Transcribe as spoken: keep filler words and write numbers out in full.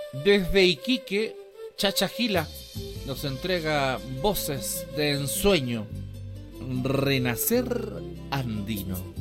Desde Iquique, Chacha Gila nos entrega Voces de Ensueño, Renacer Andino.